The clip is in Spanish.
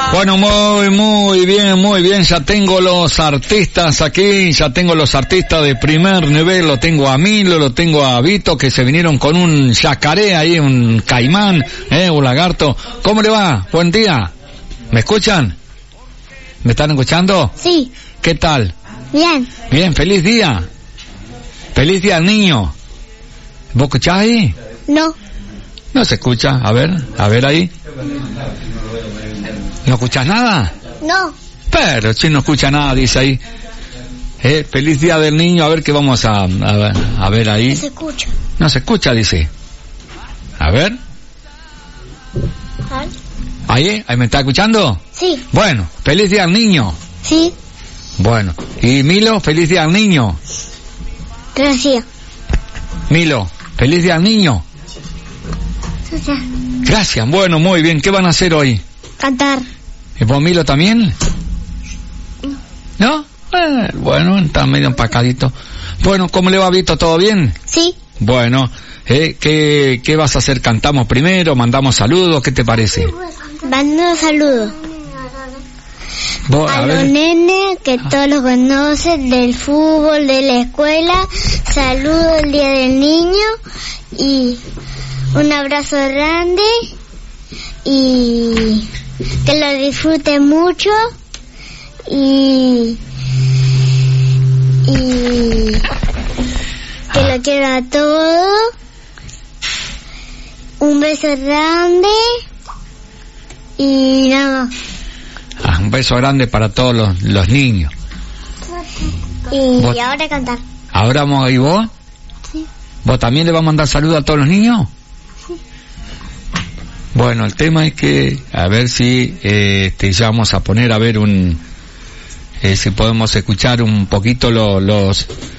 Bueno, muy bien, ya tengo los artistas aquí, ya tengo los artistas de primer nivel, lo tengo a Milo, lo tengo a Vito, que se vinieron con un yacaré ahí, un caimán, un lagarto. ¿Cómo le va? Buen día. ¿Me escuchan? ¿Me están escuchando? Sí. ¿Qué tal? Bien. Bien, feliz día. Feliz día al niño. ¿Vos escuchás ahí? No. No se escucha, a ver ahí. ¿No escuchas nada? No. Pero si no escucha nada, dice ahí. Feliz día del niño, a ver qué vamos a ver ahí. No se escucha. No se escucha, dice. A ver. ¿Ahí me está escuchando? Sí. Bueno, feliz día al niño. Sí. Bueno, y Milo, feliz día al niño. Gracias. Milo, feliz día al niño. Gracias, bueno, muy bien. ¿Qué van a hacer hoy? Cantar. ¿Y vos, Milo, también? ¿No? Bueno, está medio empacadito. Bueno, ¿cómo le va, Vito? ¿Todo bien? Sí. Bueno, ¿qué vas a hacer? ¿Cantamos primero? ¿Mandamos saludos? ¿Qué te parece? Mando saludos. A los nenes que todos los conocen, del fútbol, de la escuela. Saludo el día del niño y un abrazo grande y que lo disfruten mucho y que lo quiero a todos. Un beso grande y nada más. Un beso grande para todos los niños. Y ahora cantar. ¿Ahora vamos? ¿Y vos? Sí. ¿Vos también le vas a mandar saludos a todos los niños? Sí. Bueno, el tema es que, a ver si ya vamos a poner, a ver si podemos escuchar un poquito los